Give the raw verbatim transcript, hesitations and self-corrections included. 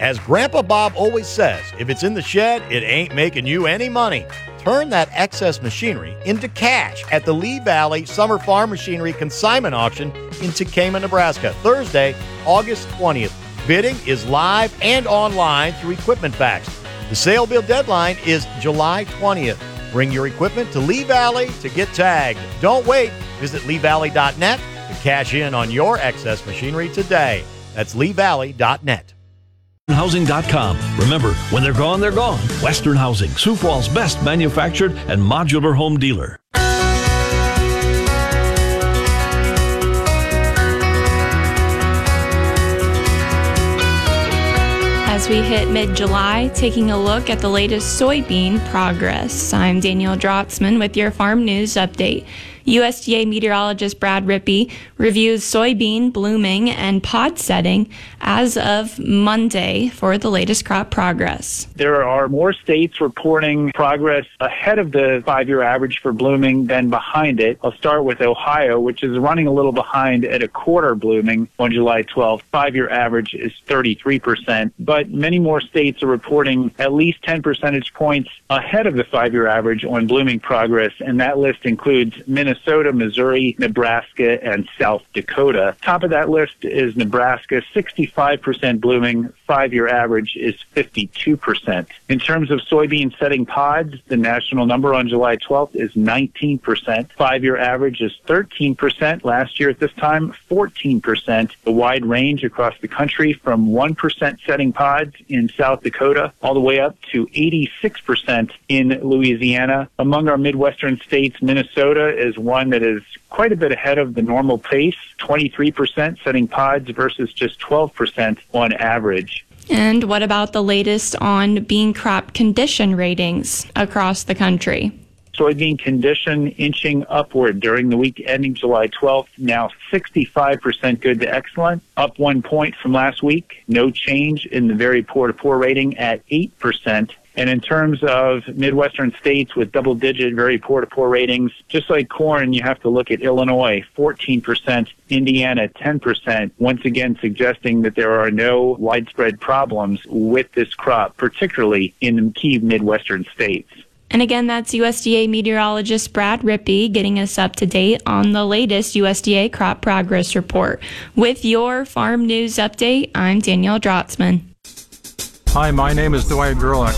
As Grandpa Bob always says, if it's in the shed, it ain't making you any money. Turn that excess machinery into cash at the Lee Valley Summer Farm Machinery Consignment Auction in Tekamah, Nebraska, Thursday, August twentieth. Bidding is live and online through Equipment Facts. The sale bid deadline is July twentieth. Bring your equipment to Lee Valley to get tagged. Don't wait. Visit lee valley dot net to cash in on your excess machinery today. That's lee valley dot net. Housing dot com. Remember, when they're gone, they're gone. Western Housing, Sioux Falls' best manufactured and modular home dealer. As we hit mid-July, taking a look at the latest soybean progress. I'm Danielle Drotzman with your Farm News Update. U S D A meteorologist Brad Rippey reviews soybean blooming and pod setting as of Monday for the latest crop progress. There are more states reporting progress ahead of the five-year average for blooming than behind it. I'll start with Ohio, which is running a little behind at a quarter blooming on July twelfth. Five-year average is thirty-three percent, but many more states are reporting at least ten percentage points ahead of the five-year average on blooming progress, and that list includes Minnesota, Minnesota, Missouri, Nebraska, and South Dakota. Top of that list is Nebraska, sixty-five percent blooming. Five-year average is fifty-two percent. In terms of soybean setting pods, the national number on July twelfth is nineteen percent. Five-year average is thirteen percent. Last year at this time, fourteen percent. A wide range across the country from one percent setting pods in South Dakota all the way up to eighty-six percent in Louisiana. Among our Midwestern states, Minnesota is one that is quite a bit ahead of the normal pace, twenty-three percent setting pods versus just twelve percent on average. And what about the latest on bean crop condition ratings across the country? Soybean condition inching upward during the week ending July twelfth, now sixty-five percent good to excellent, up one point from last week. No change in the very poor to poor rating at eight percent. And in terms of Midwestern states with double-digit, very poor-to-poor ratings, just like corn, you have to look at Illinois, fourteen percent, Indiana, ten percent, once again suggesting that there are no widespread problems with this crop, particularly in the key Midwestern states. And again, that's U S D A meteorologist Brad Rippey getting us up to date on the latest U S D A crop progress report. With your Farm News Update, I'm Danielle Drotzman. Hi, my name is Dwight Gerlach.